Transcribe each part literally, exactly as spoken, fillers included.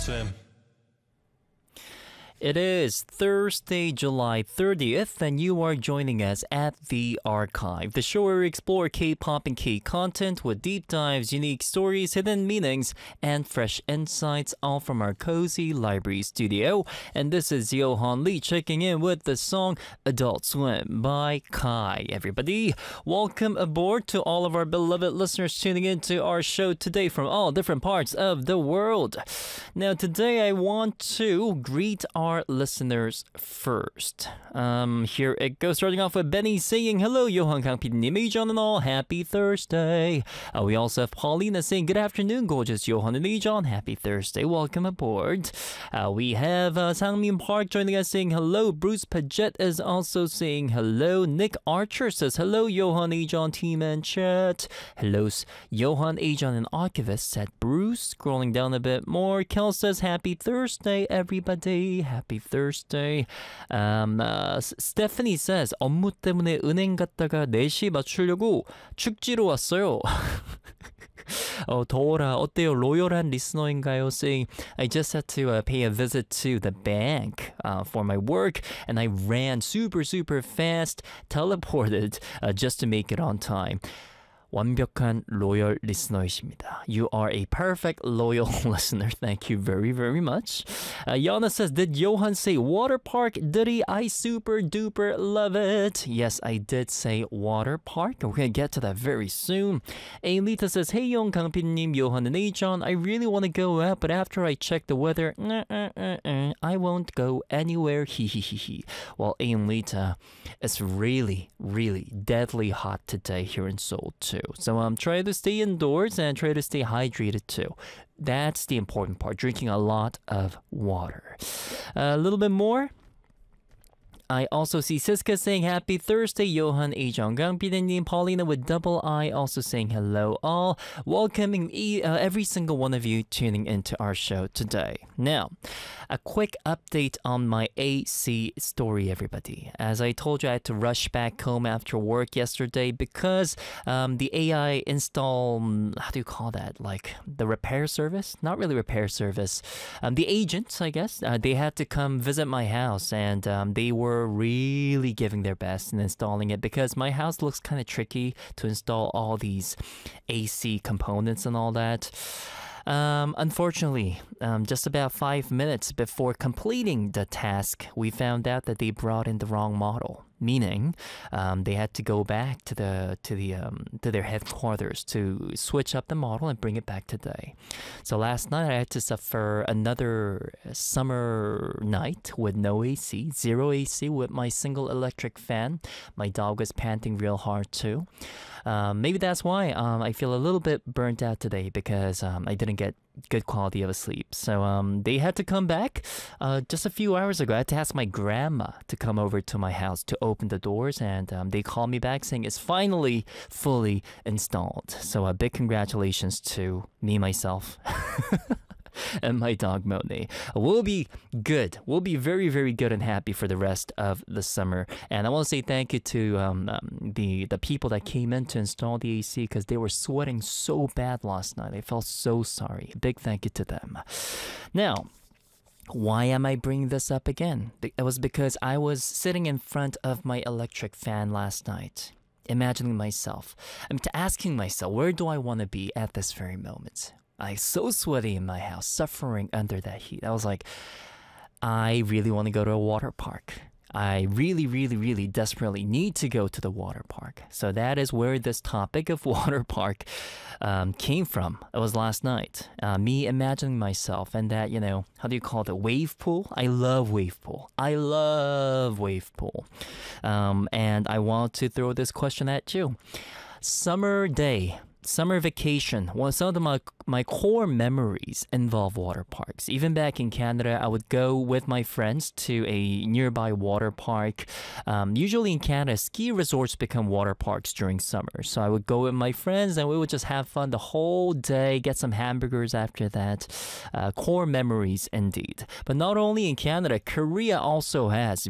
Swim. It is Thursday, July thirtieth, and you are joining us at The Archive, the show where we explore K-pop and K-content with deep dives, unique stories, hidden meanings, and fresh insights, all from our cozy library studio. And this is Johan Lee checking in with the song Adult Swim by Kai. Everybody, welcome aboard to all of our beloved listeners tuning into our show today from all different parts of the world. Now, today I want to greet our listeners first. Um, here it goes, starting off with Benny saying, hello, Johan, Kang PD님, John and all, happy Thursday. Uh, we also have Paulina saying, good afternoon, gorgeous Johan and John, happy Thursday, welcome aboard. Uh, we have uh, Sangmin Park joining us saying hello. Bruce Paget is also saying hello. Nick Archer says, hello, Johan, John, team and chat. Hello, Johan, John, and Archivist, said Bruce. Scrolling down a bit more, Kel says, happy Thursday, everybody. Happy Thursday. Um, uh, Stephanie says, 업무 때문에 은행 갔다가 네 시 맞추려고 축지로 왔어요. 어, 더워라. 어때요? 로열한 리스너인가요? Saying, I just had to uh, pay a visit to the bank uh, for my work, and I ran super, super fast, teleported uh, just to make it on time. 완벽한 loyal listener이십니다. You are a perfect loyal listener. Thank you very, very much. Uh, Yana says, did Johan say water park? Did he? I super duper love it. Yes, I did say water park. We're going to get to that very soon. Aelita says, hey, Young 강PD님, Johan and John, I really want to go out, but after I check the weather, uh, uh, uh, uh, I won't go anywhere. Hehehehe. Well, Aelita, it's really, really deadly hot today here in Seoul, too. So um, try to stay indoors and try to stay hydrated too. That's the important part, drinking a lot of water. Uh, a little bit more. I also see Siska saying happy Thursday, Johan A. Jonggang, PD님, Paulina with double I also saying hello all, welcoming e- uh, every single one of you tuning into our show today. Now, a quick update on my A C story, everybody. As I told you, I had to rush back home after work yesterday because um, the A I install, how do you call that, like the repair service? Not really repair service. Um, the agents, I guess, uh, they had to come visit my house, and um, they were really giving their best in installing it because my house looks kind of tricky to install all these A C components and all that. Um, unfortunately, um, just about five minutes before completing the task, we found out that they brought in the wrong model. Meaning, um, they had to go back to the to the um, to their headquarters to switch up the model and bring it back today. So last night I had to suffer another summer night with no A C, zero A C with my single electric fan. My dog was panting real hard too. Um, maybe that's why um, I feel a little bit burnt out today because um, I didn't get good quality of sleep. So um, they had to come back uh, just a few hours ago. I had to ask my grandma to come over to my house to open the doors, and um, they called me back saying it's finally fully installed. So a big congratulations to me, myself. And my dog Monet. We'll be good. We'll be very, very good and happy for the rest of the summer. And I want to say thank you to um, um, the the people that came in to install the A C because they were sweating so bad last night. I felt so sorry. Big thank you to them. Now, why am I bringing this up again? It was because I was sitting in front of my electric fan last night, imagining myself. I'm asking myself, where do I want to be at this very moment? I'm so sweaty in my house, suffering under that heat. I was like, I really want to go to a water park. I really, really, really desperately need to go to the water park. So that is where this topic of water park um, came from. It was last night. Uh, me imagining myself and that, you know, how do you call it? Wave pool? I love wave pool. I love wave pool. Um, and I want to throw this question at you. Summer day. Summer vacation. Well, some of my, my core memories involve water parks. Even back in Canada, I would go with my friends to a nearby water park. Um, usually in Canada, ski resorts become water parks during summer. So I would go with my friends and we would just have fun the whole day, get some hamburgers after that. Uh, core memories indeed. But not only in Canada, Korea also has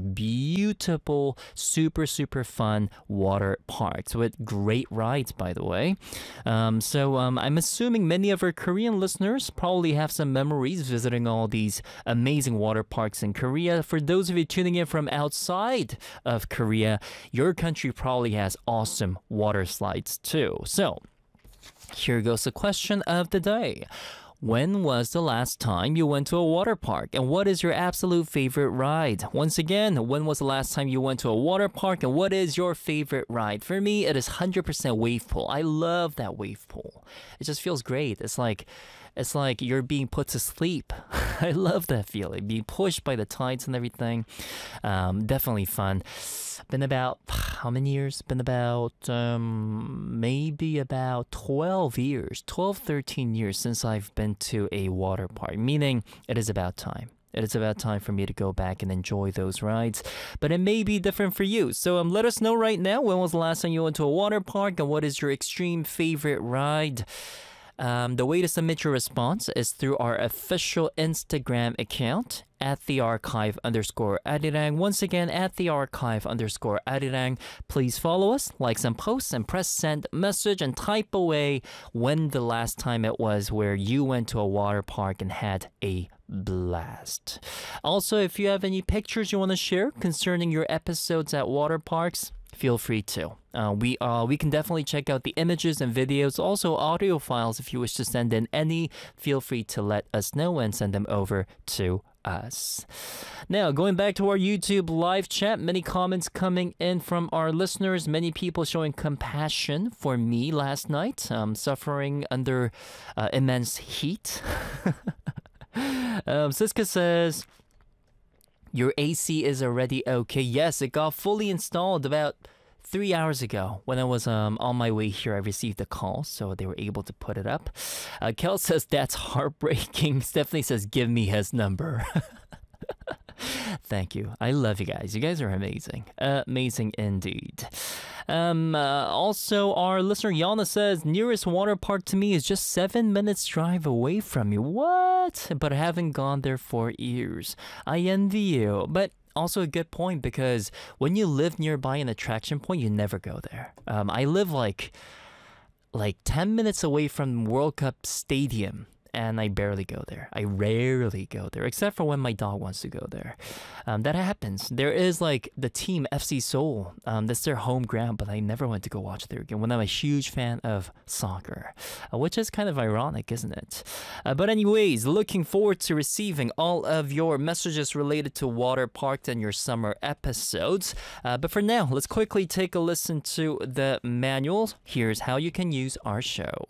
beautiful, super, super fun water parks with great rides, by the way. Um, so um, I'm assuming many of our Korean listeners probably have some memories visiting all these amazing water parks in Korea. For those of you tuning in from outside of Korea, your country probably has awesome water slides too. So here goes the question of the day. When was the last time you went to a water park? And what is your absolute favorite ride? Once again, when was the last time you went to a water park? And what is your favorite ride? For me, it is one hundred percent wave pool. I love that wave pool. It just feels great. It's like it's like you're being put to sleep. I love that feeling, being pushed by the tides and everything. Um, definitely fun. Been about, how many years? Been about, um, maybe about twelve years, twelve, thirteen years since I've been to a water park, meaning it is about time. It is about time for me to go back and enjoy those rides. But it may be different for you. So um, let us know right now, when was the last time you went to a water park and what is your extreme favorite ride? Um, the way to submit your response is through our official Instagram account at the archive underscore arirang. Once again, at the archive underscore arirang. Please follow us, like some posts, and press send message and type away when the last time it was where you went to a water park and had a blast. Also, if you have any pictures you want to share concerning your episodes at water parks, feel free to. Uh, we uh, we can definitely check out the images and videos, also audio files. If you wish to send in any, feel free to let us know and send them over to us. Now, going back to our YouTube live chat, many comments coming in from our listeners, many people showing compassion for me last night, um, suffering under uh, immense heat. um, Siska says, your A C is already okay. Yes, it got fully installed about three hours ago. When I was um, on my way here, I received a call, so they were able to put it up. Uh, Kel says, that's heartbreaking. Stephanie says, give me his number. Thank you. I love you guys. You guys are amazing. Uh, amazing indeed. Um, uh, also, our listener Yana says, nearest water park to me is just seven minutes drive away from me. What? But I haven't gone there for years. I envy you. But also a good point, because when you live nearby an attraction point, you never go there. Um, I live like like ten minutes away from World Cup Stadium, and I barely go there. I rarely go there, except for when my dog wants to go there. Um, that happens. There is like the team F C Seoul. Um, that's their home ground, but I never went to go watch their game when I'm a huge fan of soccer, uh, which is kind of ironic, isn't it? Uh, but anyways, looking forward to receiving all of your messages related to water parks and your summer episodes. Uh, but for now, let's quickly take a listen to the manuals. Here's how you can use our show.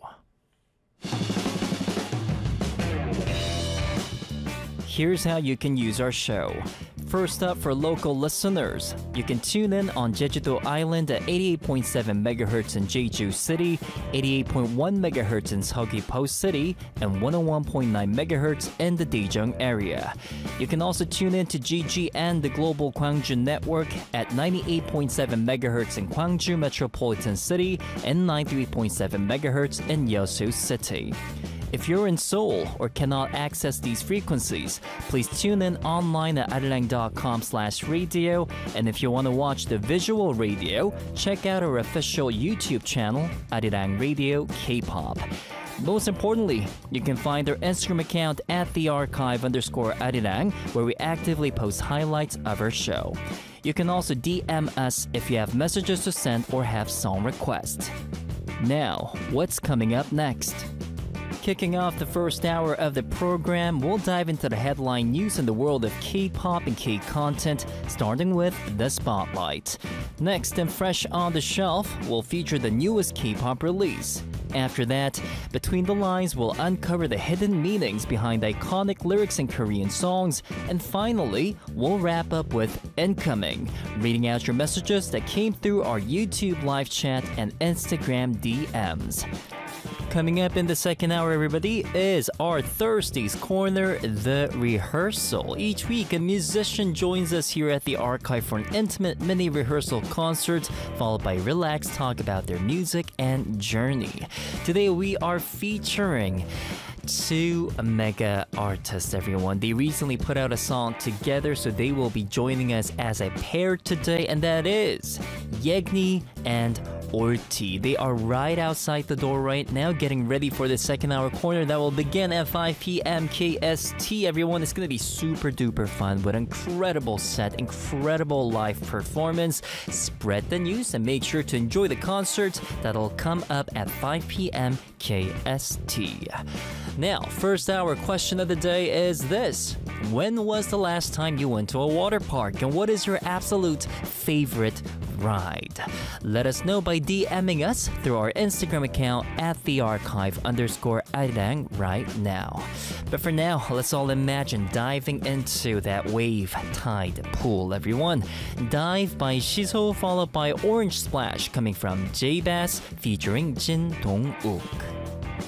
Here's how you can use our show. First up, for local listeners, you can tune in on Jeju-do Island at eighty-eight point seven megahertz in Jeju City, eighty-eight point one megahertz in Seogwipo City, and one oh one point nine megahertz in the Daejeong area. You can also tune in to G G and the Global Gwangju Network at ninety-eight point seven megahertz in Gwangju Metropolitan City and ninety-three point seven megahertz in Yeosu City. If you're in Seoul or cannot access these frequencies, please tune in online at arirang dot com slash radio. And if you want to watch the visual radio, check out our official YouTube channel, Arirang Radio K-pop. Most importantly, you can find our Instagram account at the archive underscore arirang, where we actively post highlights of our show. You can also D M us if you have messages to send or have song requests. Now, what's coming up next? Kicking off the first hour of the program, we'll dive into the headline news in the world of K-pop and K-content, starting with The Spotlight. Next, and fresh on the shelf, we'll feature the newest K-pop release. After that, Between the Lines will uncover the hidden meanings behind iconic lyrics in Korean songs. And finally, we'll wrap up with Incoming, reading out your messages that came through our YouTube live chat and Instagram D Ms. Coming up in the second hour, everybody, is our Thursday's Corner, The Rehearsal. Each week, a musician joins us here at the archive for an intimate mini rehearsal concert, followed by relaxed talk about their music and journey. Today, we are featuring two mega artists, everyone. They recently put out a song together, so they will be joining us as a pair today, and that is Yegni and Orti. They are right outside the door right now, getting ready for the second hour corner that will begin at five p.m. K S T. Everyone, it's gonna be super duper fun with incredible set, incredible live performance. Spread the news and make sure to enjoy the concert that'll come up at five p.m. K S T. Now, first hour question of the day is this: when was the last time you went to a water park, and what is your absolute favorite ride? Let us know by DMing us through our Instagram account at the archive underscore arirang right now. But for now, let's all imagine diving into that wave tide pool, everyone. Dive by Shizo, followed by Orange Splash coming from J-Bass featuring Jin Dong-wook.